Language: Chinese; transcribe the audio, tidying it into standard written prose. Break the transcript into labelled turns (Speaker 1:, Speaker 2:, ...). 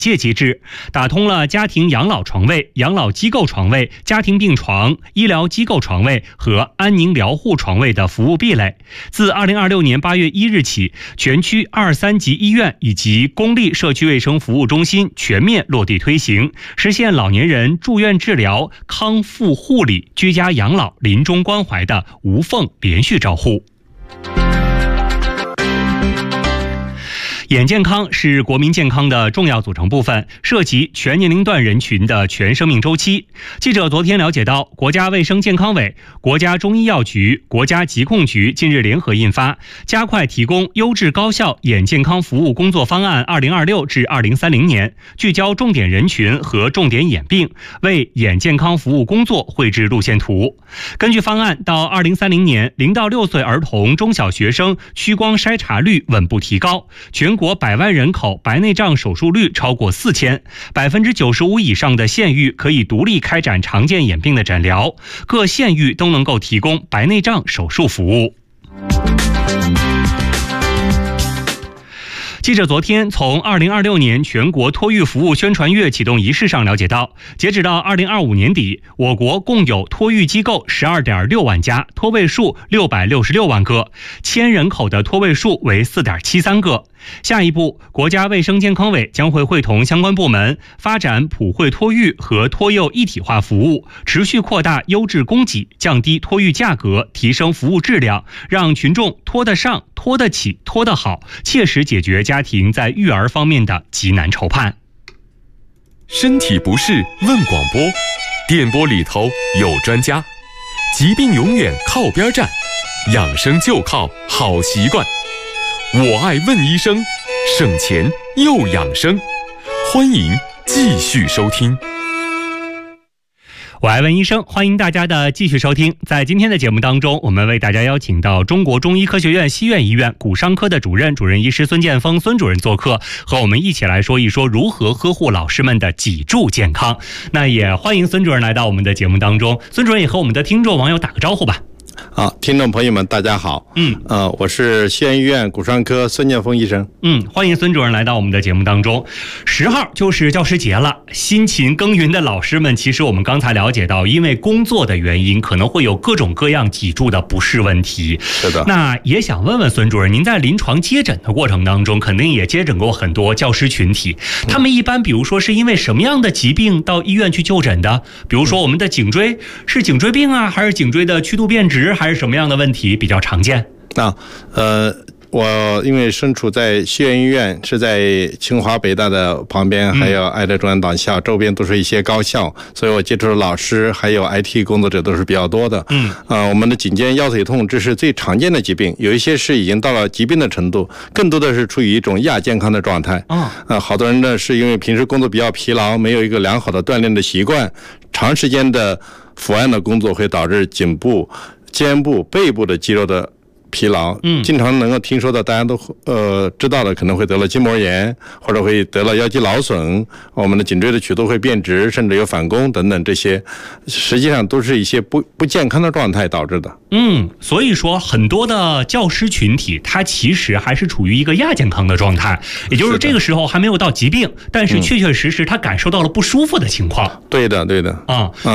Speaker 1: 届机制，打通了家庭养老床位、养老机构床位、家庭病床、医疗机构床位和安宁疗护床位的服务壁垒。自2026年8月1日起，全区2、3级医院以及公立社区卫生服务中心全面落地推行，实现老年人住院治疗、康复护理、居家养老、临终关怀的无缝连续照护。眼健康是国民健康的重要组成部分，涉及全年龄段人群的全生命周期。记者昨天了解到，国家卫生健康委、国家中医药局、国家疾控局近日联合印发《加快提供优质高效眼健康服务工作方案（2026至2030年）》，聚焦重点人群和重点眼病，为眼健康服务工作绘制路线图。根据方案，到2030年，0到6岁儿童、中小学生屈光筛查率稳步提高，全国100万人口白内障手术率超过4000%，95%以上的县域可以独立开展常见眼病的诊疗，各县域都能够提供白内障手术服务。记者昨天从2026年全国托育服务宣传月启动仪式上了解到，截止到2025年底，我国共有托育机构12.6万家，托位数666万个，1000人口的托位数为4.73个。下一步，国家卫生健康委将会会同相关部门发展普惠托育和托幼一体化服务，持续扩大优质供给，降低托育价格，提升服务质量，让群众托得上、托得起、托得好，切实解决家庭在育儿方面的急难愁盼。
Speaker 2: 身体不适问广播，电波里头有专家，疾病永远靠边站，养生就靠好习惯。我爱问医生，省钱又养生，欢迎继续收听。
Speaker 1: 我爱问医生，欢迎大家的继续收听。在今天的节目当中，我们为大家邀请到中国中医科学院西苑医院骨伤科的主任医师孙建峰孙主任做客，和我们一起来说一说如何呵护老师们的脊柱健康。那也欢迎孙主任来到我们的节目当中，孙主任也和我们的听众网友打个招呼吧。
Speaker 3: 听众朋友们大家好。我是西苑医院骨伤科孙建峰医生。
Speaker 1: 欢迎孙主任来到我们的节目当中。10号就是教师节了，辛勤耕耘的老师们，其实我们刚才了解到，因为工作的原因，可能会有各种各样脊柱的不适问题。
Speaker 3: 是的。
Speaker 1: 那也想问问孙主任，您在临床接诊的过程当中，肯定也接诊过很多教师群体，他们一般比如说是因为什么样的疾病到医院去就诊的？比如说我们的颈椎是颈椎病啊，还是颈椎的曲度变直，还是什么样的问题比较常见？
Speaker 3: 我因为身处在西苑医院，是在清华北大的旁边，还有爱德中央党校，周边都是一些高校，所以我接触的老师还有 IT 工作者都是比较多的。我们的颈肩腰腿痛，这是最常见的疾病，有一些是已经到了疾病的程度，更多的是处于一种亚健康的状态。好多人呢是因为平时工作比较疲劳，没有一个良好的锻炼的习惯，长时间的伏案的工作会导致颈部、肩部、背部的肌肉的疲劳。经常能够听说的，大家都知道的，可能会得了筋膜炎，或者会得了腰肌劳损，我们的颈椎的曲度会变直，甚至有反弓等等，这些实际上都是一些不健康的状态导致的。
Speaker 1: 所以说很多的教师群体，他其实还是处于一个亚健康的状态，也就是这个时候还没有到疾病，但是确确实实他感受到了不舒服的情况。
Speaker 3: 对的。